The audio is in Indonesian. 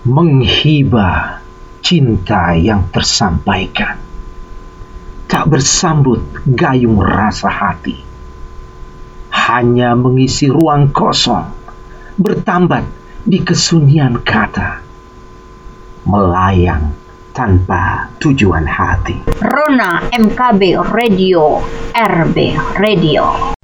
menghibah cinta yang tersampaikan, tak bersambut gayung rasa hati, hanya mengisi ruang kosong, bertambat di kesunyian kata, melayang tanpa tujuan hati. Rona MKB Radio, RB Radio.